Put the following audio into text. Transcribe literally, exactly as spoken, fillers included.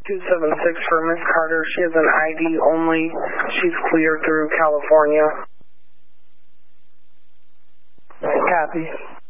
two seven six for Miss Carter. She has an I D only. She's clear through California. Copy.